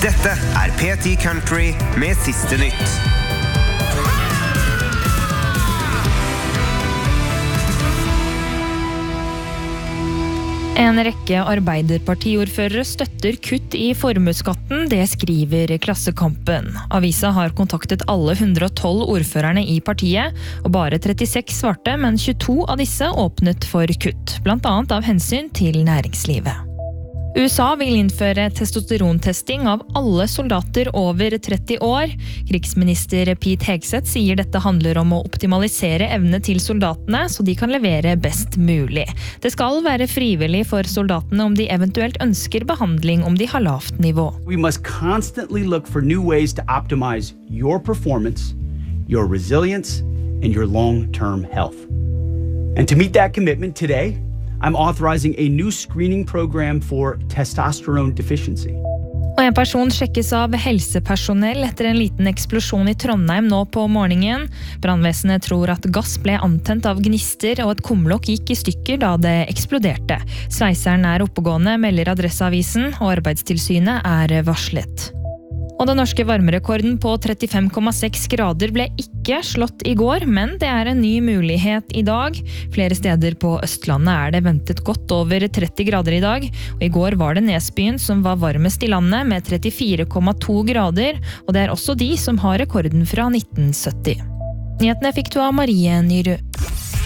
Dette P10 Country med siste nytt. En rekke arbeiderpartiordførere støtter kutt i formuesskatten, det skriver Klassekampen. Avisa har kontaktet alle 112 ordførerne i partiet, og bare 36 svarte, men 22 av disse åpnet for kutt, blant annet av hensyn til næringslivet. USA vil innføre testosterontesting av alle soldater over 30 år. Krigsminister Pete Hegseth sier dette handler om å optimalisere evne til soldatene, så de kan levere best mulig. Det skal være frivillig for soldatene om de eventuelt ønsker behandling om de har lavt nivå. We must constantly look for new ways to optimize your performance, your resilience, and your long-term health. And to meet that commitment today, I'm authorizing a new screening program for testosterone deficiency. Og en person sjekkes av helsepersonell etter en liten eksplosjon i Trondheim nå på morgenen. Brannvesenet tror at gass ble antent av gnister, og et kumlokk gikk i stykker da det eksploderte. Sveiseren oppegående, melder Adresseavisen, og Arbeidstilsynet varslet. Og den norske varmerekorden på 35,6 grader ble ikke slått i går, men det en ny mulighet i dag. Flere steder på Østlandet det ventet godt over 30 grader i dag, og i går var det Nesbyen som var varmest i landet med 34,2 grader, og det også de som har rekorden fra 1970. Nyhetene fikk du av Marie Nyrud.